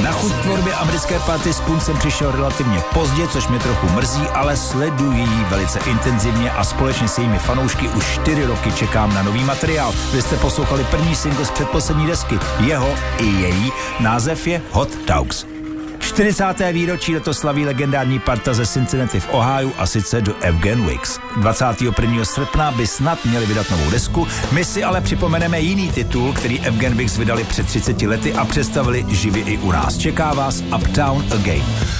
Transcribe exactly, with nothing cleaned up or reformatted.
Na chuť tvorby americké party Spoon jsem přišel relativně pozdě, což mě trochu mrzí, ale sleduji ji velice intenzivně a společně s jejími fanoušky už čtyři roky čekám na nový materiál. Vy jste poslouchali první single z předposlední desky. Jeho i její název je Hot Dogs. čtyřicáté výročí letos slaví legendární parta ze Cincinnati v Ohiu a sice do Evgen Wicks. dvacátého prvního srpna by snad měli vydat novou desku, my si ale připomeneme jiný titul, který Evgen Wicks vydali před třiceti lety a představili živě i u nás. Čeká vás Uptown Again.